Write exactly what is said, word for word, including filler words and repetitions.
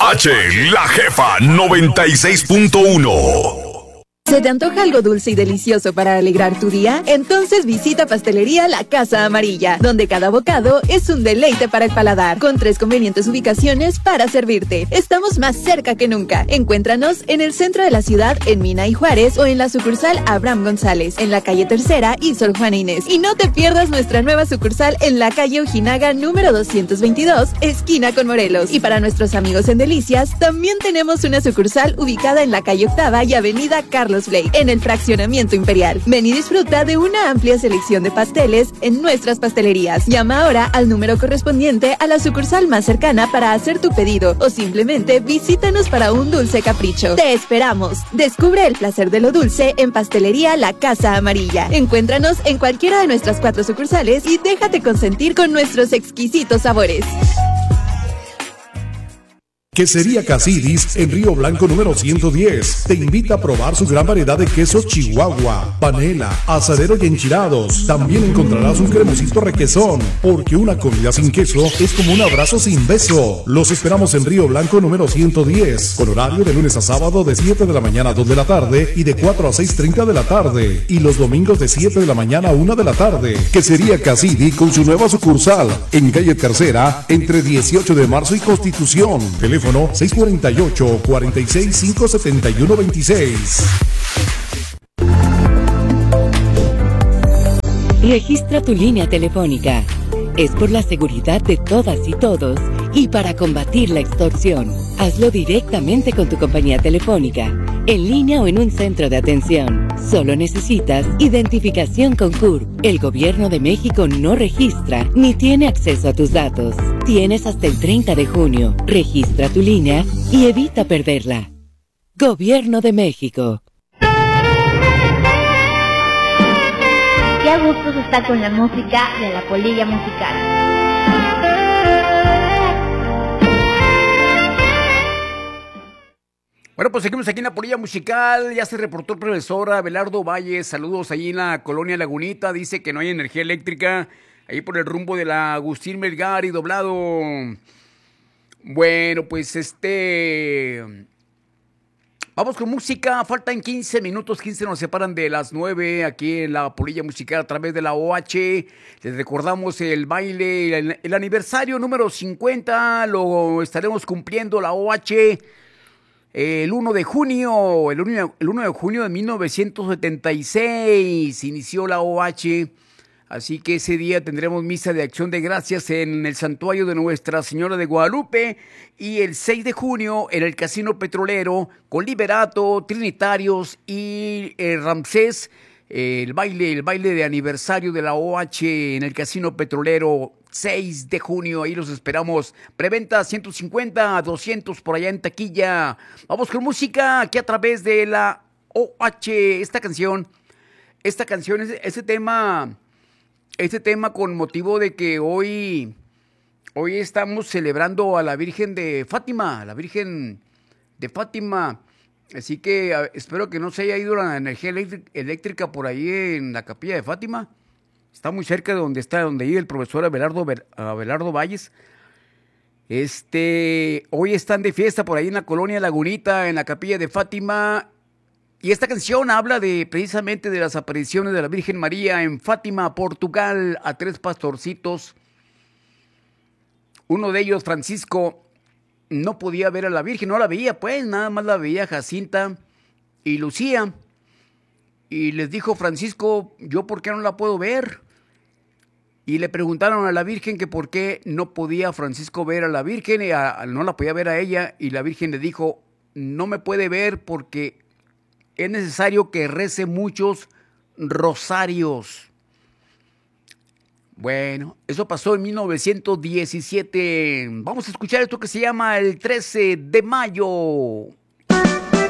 H, la jefa noventa y seis punto uno. ¿Se te antoja algo dulce y delicioso para alegrar tu día? Entonces visita Pastelería La Casa Amarilla, donde cada bocado es un deleite para el paladar, con tres convenientes ubicaciones para servirte. Estamos más cerca que nunca. Encuéntranos en el centro de la ciudad, en Mina y Juárez, o en la sucursal Abraham González, en la calle Tercera y Sor Juana Inés. Y no te pierdas nuestra nueva sucursal en la calle Ojinaga número doscientos veintidós, esquina con Morelos. Y para nuestros amigos en Delicias, también tenemos una sucursal ubicada en la calle Octava y avenida Carlos Blake, en el fraccionamiento Imperial. Ven y disfruta de una amplia selección de pasteles en nuestras pastelerías. Llama ahora al número correspondiente a la sucursal más cercana para hacer tu pedido, o simplemente visítanos para un dulce capricho. ¡Te esperamos! Descubre el placer de lo dulce en Pastelería La Casa Amarilla. Encuéntranos en cualquiera de nuestras cuatro sucursales y déjate consentir con nuestros exquisitos sabores. Quesería Casidis en Río Blanco número ciento diez. Te invita a probar su gran variedad de quesos chihuahua, panela, asadero y enchilados. También encontrarás un cremosito requesón, porque una comida sin queso es como un abrazo sin beso. Los esperamos en Río Blanco número ciento diez, con horario de lunes a sábado de siete de la mañana a dos de la tarde y de cuatro a seis treinta de la tarde. Y los domingos de siete de la mañana a una de la tarde. Quesería Casidis con su nueva sucursal en calle Tercera, entre dieciocho de marzo y Constitución. Teléfono seis cuatro ocho, cuatro seis cinco, siete uno dos seis. Registra tu línea telefónica. Es por la seguridad de todas y todos y para combatir la extorsión. Hazlo directamente con tu compañía telefónica, en línea o en un centro de atención. Solo necesitas identificación con C U R P. El Gobierno de México no registra ni tiene acceso a tus datos. Tienes hasta el treinta de junio. Registra tu línea y evita perderla. Gobierno de México. Qué a gusto se está con la música de la Polilla Musical. Bueno, pues seguimos aquí en la Polilla Musical. Ya se reportó el profesor Abelardo Valles. Saludos ahí en la colonia Lagunita. Dice que no hay energía eléctrica ahí por el rumbo de la Agustín Melgar y Doblado. Bueno, pues este... Vamos con música, faltan quince minutos, quince nos separan de las nueve aquí en la Polilla Musical a través de la O H. Les recordamos el baile, el, el aniversario número cincuenta, lo estaremos cumpliendo la O H el uno de junio, el uno, el uno de junio de mil novecientos setenta y seis inició la O H. Así que ese día tendremos misa de acción de gracias en el santuario de Nuestra Señora de Guadalupe y el seis de junio en el Casino Petrolero con Liberato, Trinitarios y eh, Ramsés, eh, el baile, el baile de aniversario de la O H en el Casino Petrolero, seis de junio, ahí los esperamos. Preventa ciento cincuenta, doscientos por allá en taquilla. Vamos con música aquí a través de la O H. Esta canción, esta canción, ese, ese tema... Este tema con motivo de que hoy, hoy estamos celebrando a la Virgen de Fátima, la Virgen de Fátima. Así que a, espero que no se haya ido la energía eléctrica por ahí en la capilla de Fátima. Está muy cerca de donde está, donde vive el profesor Abelardo, Abelardo Valles. Este, hoy están de fiesta por ahí en la colonia Lagunita, en la capilla de Fátima. Y esta canción habla de precisamente de las apariciones de la Virgen María en Fátima, Portugal, a tres pastorcitos. Uno de ellos, Francisco, no podía ver a la Virgen, no la veía pues, nada más la veía Jacinta y Lucía. Y les dijo Francisco, ¿yo por qué no la puedo ver? Y le preguntaron a la Virgen que por qué no podía Francisco ver a la Virgen, y a, no la podía ver a ella, y la Virgen le dijo, no me puede ver porque es necesario que rece muchos rosarios. Bueno, eso pasó en mil novecientos diecisiete. Vamos a escuchar esto que se llama el trece de mayo.